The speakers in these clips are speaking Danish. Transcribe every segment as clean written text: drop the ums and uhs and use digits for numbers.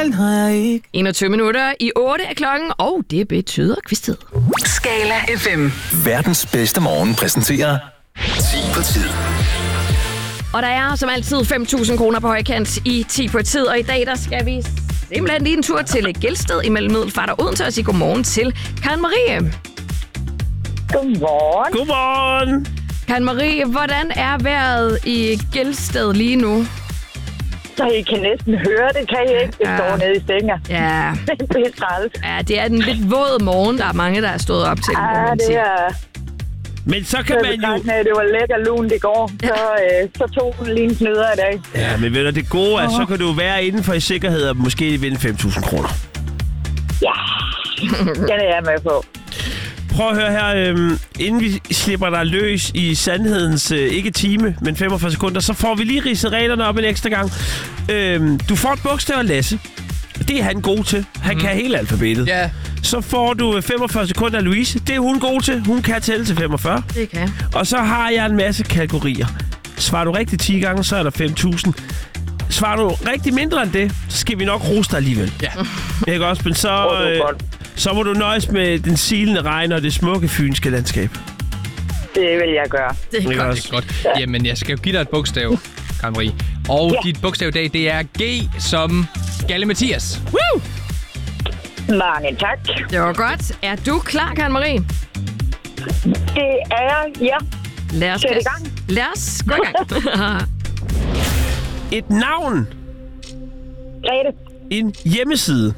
selv når jeg ikke. 21 minutter i 8 er klokken, og det betyder quiz-tid. Skala FM. Verdens bedste morgen præsenterer 10 på tid. Og der er som altid 5.000 kroner på højkant i 10 på tid, og i dag der skal vi simpelthen lige en tur til Gelsted imellem Middelfart og Odense og sige godmorgen til Karen Marie. Godmorgen. Godmorgen. Karen Marie, hvordan er vejret i Gelsted lige nu? Så I kan næsten høre det, kan I ikke? Det står nede i sengen. Ja. Det er træls. Ja, det er den lidt våde morgen, der er mange, der er stået op til. Ja, det er... Men så kan man jo... Det var lækker lunt i går, så tog den lige en knyder i dag. Ja, men ved du, det gode er, så kan du være inden for i sikkerhed og måske vinde 5.000 kroner. Ja, den er jeg med på. Prøv at høre her, inden vi slipper dig løs i sandhedens, ikke time, men 45 sekunder, så får vi lige ridset reglerne op en ekstra gang. Du får et bogstav af Lasse. Det er han god til. Han kan hele alfabetet. Ja. Så får du 45 sekunder af Louise. Det er hun god til. Hun kan tælle til 45. Det kan. Og så har jeg en masse kategorier. Svarer du rigtigt 10 gange, så er der 5.000. Svarer du rigtig mindre end det, så skal vi nok rose dig alligevel. Ja. Ikke også? Men så må du nøjes med den silende regn og det smukke fynske landskab. Det vil jeg gøre. Det er Ikke godt. også? Det er godt. Jamen, jeg skal jo give dig et bogstav, Karen Marie. Og dit bogstav i dag, det er G som Galle Mathias. Woo! Mange tak. Det var godt. Er du klar, Karen Marie? Det er ja. Lad os Sæt i gang. Lad os gå i gang. Et navn. Grete. En hjemmeside.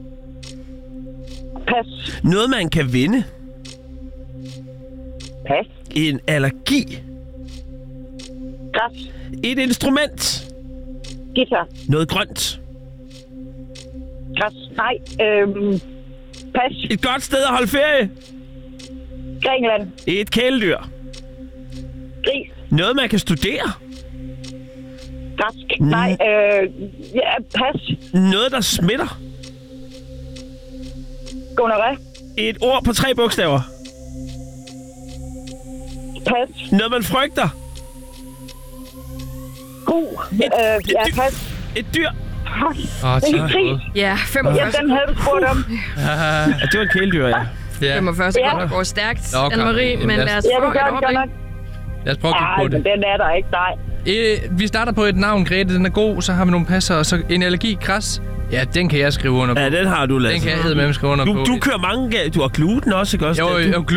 Pas. Noget, man kan vinde. Pas. En allergi. Græs. Et instrument. Guitar. Noget grønt. Græs. Nej. Pas. Et godt sted at holde ferie. Grækenland. Et kæledyr. Gris. Noget, man kan studere. Græsk. Nej. Ja, pas. Noget, der smitter. Gonorrhea. Et ord på 3 bogstaver. Pas. Noget, man frygter. Ja, pas. Et dyr. Det er gris. Ja, 45 Ja, den havde du spurgt om. Ja, det var et kæledyr, ja. Ja. 45 sekunder går stærkt, Nå, Anne Marie, Karen. men Jamen, lad os Ja, få det gør et den godt overblik. nok. Lad os prøve at kigge Ej, på men det. den er der ikke, nej. Vi starter på et navn, Grete. Den er god. Så har vi nogle passer. Og så en allergi, græs. Ja, den kan jeg skrive under på. Ja, den har du, Lasse. Den kan jeg eddermame skrive under på. Du kører mange... Du har gluten også, ikke også? Jo,